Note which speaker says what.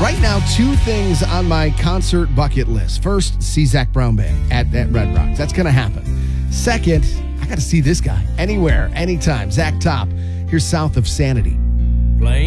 Speaker 1: Right now, two things on my concert bucket list. First, see Zach Brown Band at Red Rocks. That's going to happen. Second, I got to see this guy anywhere, anytime. Zach Top, here south of Sanity.